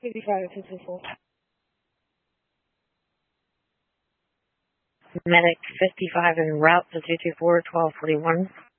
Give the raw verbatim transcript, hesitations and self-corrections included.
fifty-five, two two four. Medic fifty-five en route to two two four, twelve forty-one.